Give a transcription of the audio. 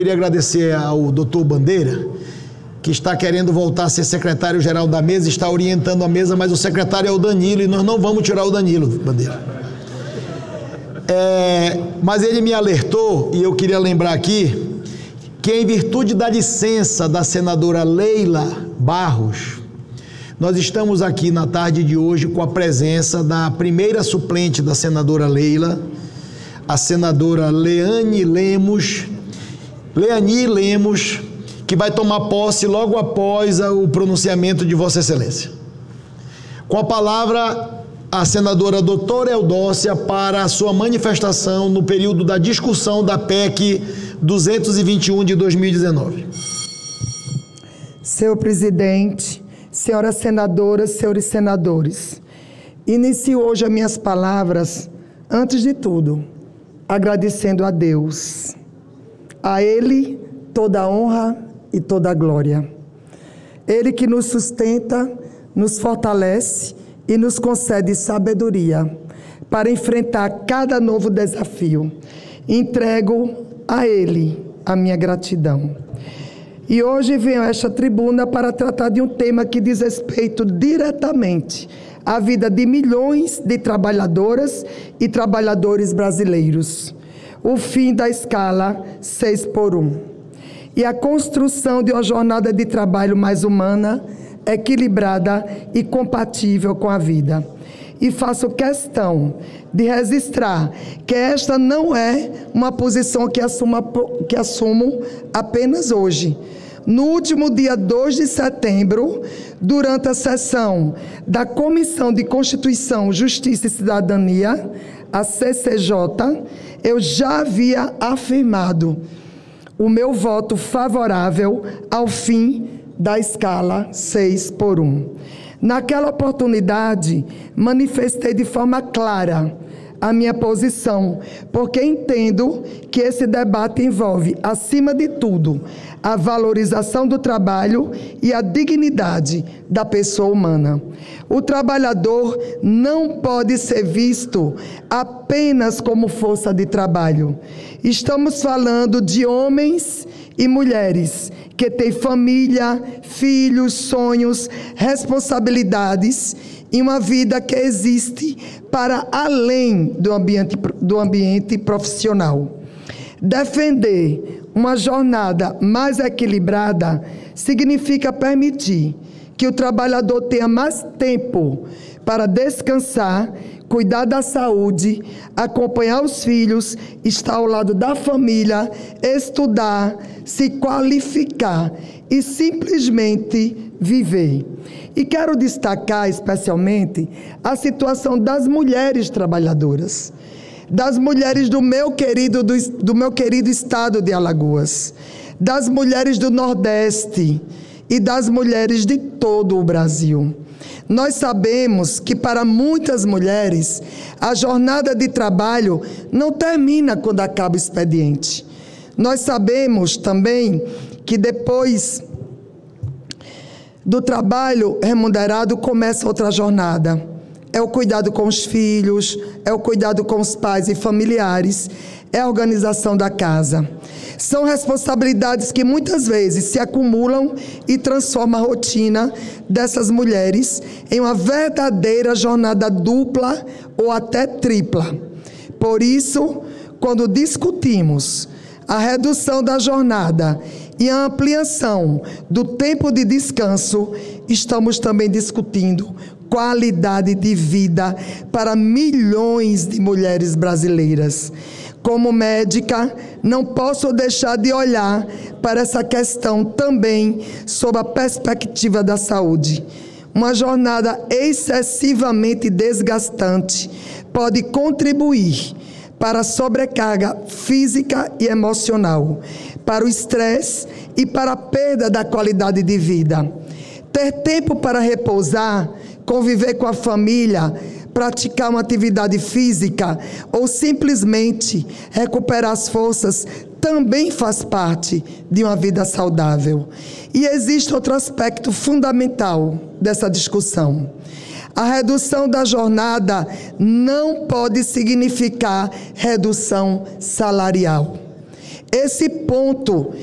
Queria agradecer ao doutor Bandeira, que está querendo voltar a ser secretário-geral da mesa, está orientando a mesa, mas o secretário é o Danilo e nós não vamos tirar o Danilo, Bandeira. Mas ele me alertou, e eu queria lembrar aqui, que em virtude da licença da senadora Leila Barros, nós estamos aqui na tarde de hoje com a presença da primeira suplente da senadora Leila, a senadora Leani Lemos, que vai tomar posse logo após o pronunciamento de Vossa Excelência. Com a palavra, a senadora doutora Eudócia para a sua manifestação no período da discussão da PEC 221 de 2019. Senhor presidente, senhoras senadoras, senhores senadores, inicio hoje as minhas palavras, antes de tudo, agradecendo a Deus. A Ele toda a honra e toda a glória. Ele que nos sustenta, nos fortalece e nos concede sabedoria para enfrentar cada novo desafio. Entrego a Ele a minha gratidão. E hoje venho a esta tribuna para tratar de um tema que diz respeito diretamente à vida de milhões de trabalhadoras e trabalhadores brasileiros. O fim da escala 6x1 e a construção de uma jornada de trabalho mais humana, equilibrada e compatível com a vida. E faço questão de registrar que esta não é uma posição que assumo apenas hoje. No último dia 2 de setembro, durante a sessão da Comissão de Constituição, Justiça e Cidadania, a CCJ, eu já havia afirmado o meu voto favorável ao fim da escala 6x1. Naquela oportunidade, manifestei de forma clara a minha posição, porque entendo que esse debate envolve, acima de tudo, a valorização do trabalho e a dignidade da pessoa humana. O trabalhador não pode ser visto apenas como força de trabalho. Estamos falando de homens e mulheres que têm família, filhos, sonhos, responsabilidades e uma vida que existe para além do ambiente profissional. Defender uma jornada mais equilibrada significa permitir que o trabalhador tenha mais tempo para descansar, cuidar da saúde, acompanhar os filhos, estar ao lado da família, estudar, se qualificar e simplesmente viver. E quero destacar especialmente a situação das mulheres trabalhadoras, das mulheres do meu querido estado de Alagoas, das mulheres do Nordeste e das mulheres de todo o Brasil. Nós sabemos que para muitas mulheres a jornada de trabalho não termina quando acaba o expediente. Nós sabemos também que depois do trabalho remunerado começa outra jornada. É o cuidado com os filhos, é o cuidado com os pais e familiares, é a organização da casa. São responsabilidades que muitas vezes se acumulam e transformam a rotina dessas mulheres em uma verdadeira jornada dupla ou até tripla. Por isso, quando discutimos a redução da jornada e a ampliação do tempo de descanso, estamos também discutindo qualidade de vida para milhões de mulheres brasileiras. Como médica, não posso deixar de olhar para essa questão também sob a perspectiva da saúde. Uma jornada excessivamente desgastante pode contribuir para a sobrecarga física e emocional, para o estresse e para a perda da qualidade de vida. Ter tempo para repousar, conviver com a família, praticar uma atividade física ou simplesmente recuperar as forças também faz parte de uma vida saudável. E existe outro aspecto fundamental dessa discussão. A redução da jornada não pode significar redução salarial. esse ponto